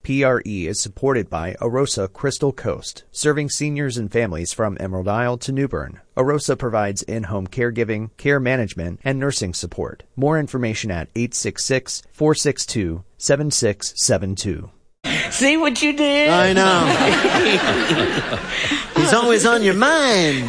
PRE is supported by Arosa Crystal Coast, serving seniors and families from Emerald Isle to New Bern. Arosa provides in-home caregiving, care management, and nursing support. More information at 866-462-7672. See what you did? I know. He's always on your mind.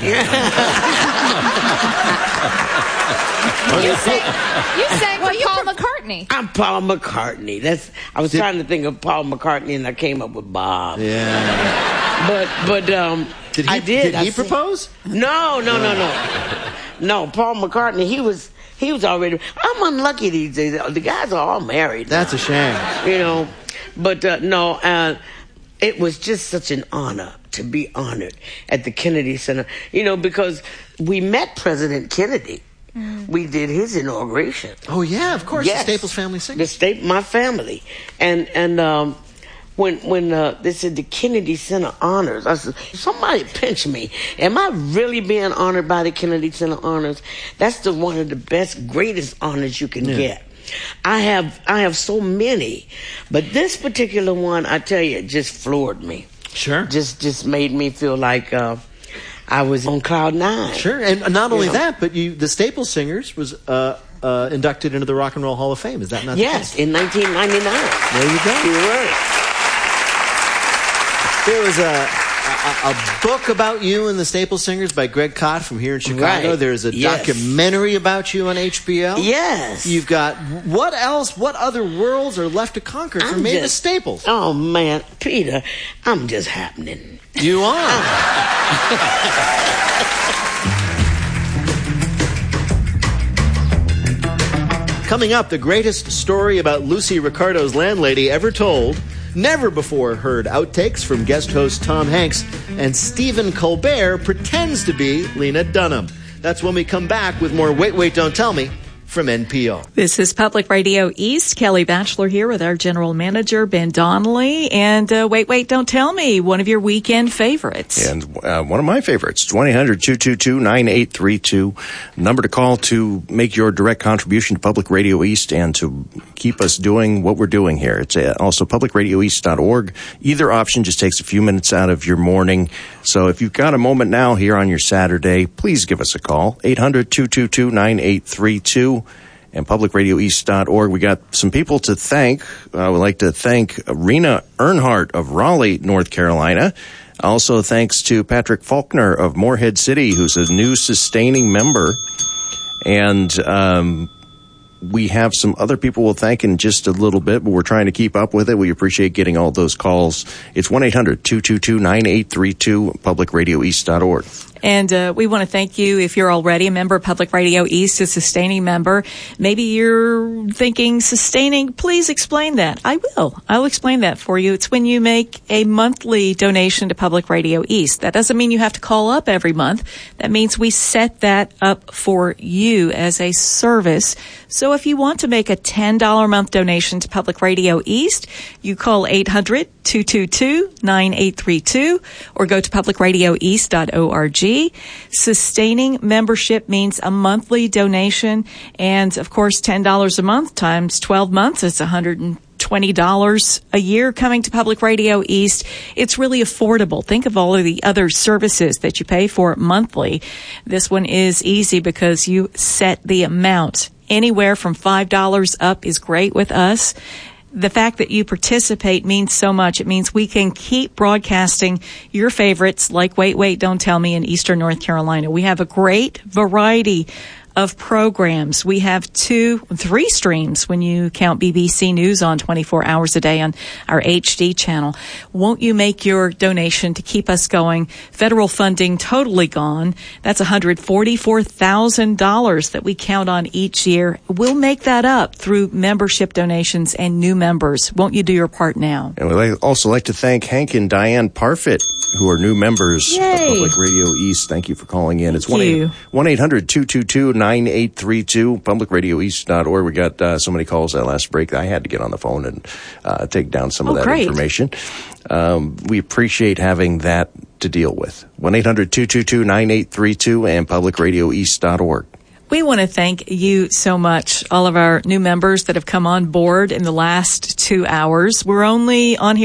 You sang for Paul McCartney. I'm Paul McCartney. I was trying to think of Paul McCartney, and I came up with Bob. Yeah. But Did he propose? No. No, Paul McCartney. He was already. I'm unlucky these days. The guys are all married. That's a shame. But it was just such an honor to be honored at the Kennedy Center. Because we met President Kennedy. We did his inauguration. Oh yeah, of course. Yes. The Staples Family Singers. My family, and when they said the Kennedy Center honors, I said, somebody pinch me. Am I really being honored by the Kennedy Center honors? That's one of the best, greatest honors you can get. I have so many, but this particular one, I tell you, it just floored me. Sure. Just made me feel like I was on cloud nine. Sure, and not only that, but the Staples Singers was inducted into the Rock and Roll Hall of Fame. Is that not the case? Yes, in 1999. There you go. You were. There was a book about you and the Staples Singers by Greg Kot from here in Chicago. Right. There's a documentary about you on HBO. Yes. You've got, what else? What other worlds are left to conquer for Mavis Staples? Oh, man. Peter, I'm just happening. You are. Coming up, the greatest story about Lucy Ricardo's landlady ever told. Never before heard outtakes from guest host Tom Hanks, and Stephen Colbert pretends to be Lena Dunham. That's when we come back with more Wait, Wait, Don't Tell Me from NPR. This is Public Radio East. Kelly Batchelor here with our general manager, Ben Donnelly. And Wait, Wait, Don't Tell Me, one of your weekend favorites. And one of my favorites, 1-800-222-9832. Number to call to make your direct contribution to Public Radio East and to keep us doing what we're doing here. It's also publicradioeast.org. Either option just takes a few minutes out of your morning. So if you've got a moment now here on your Saturday, please give us a call, 800-222-9832. And publicradioeast.org. We got some people to thank. I would like to thank Rena Earnhardt of Raleigh, North Carolina. Also, thanks to Patrick Faulkner of Morehead City, who's a new sustaining member. And we have some other people we'll thank in just a little bit, but we're trying to keep up with it. We appreciate getting all those calls. It's 1-800-222-9832, publicradioeast.org. And we want to thank you if you're already a member of Public Radio East, a sustaining member. Maybe you're thinking sustaining. Please explain that. I will. I'll explain that for you. It's when you make a monthly donation to Public Radio East. That doesn't mean you have to call up every month. That means we set that up for you as a service. So if you want to make a $10 a month donation to Public Radio East, you call 800-222-9832 or go to publicradioeast.org. Sustaining membership means a monthly donation, and of course $10 a month times 12 months is $120 a year coming to Public Radio East. It's really affordable. Think of all of the other services that you pay for monthly. This one is easy because you set the amount. Anywhere from $5 up is great with us. The fact that you participate means so much. It means we can keep broadcasting your favorites like Wait, Wait, Don't Tell Me in Eastern North Carolina. We have a great variety of programs. We have 3 streams when you count BBC News on 24 hours a day on our HD channel. Won't you make your donation to keep us going? Federal funding totally gone. That's $144,000 that we count on each year. We'll make that up through membership donations and new members. Won't you do your part now? And we'd also like to thank Hank and Diane Parfit, who are new members of Public Radio East. Thank you for calling in. It's 1-800-222-9832, publicradioeast.org. We got so many calls that last break. I had to get on the phone and take down some of that information. We appreciate having that to deal with. 1-800-222-9832 and publicradioeast.org. We want to thank you so much, all of our new members that have come on board in the last 2 hours. We're only on here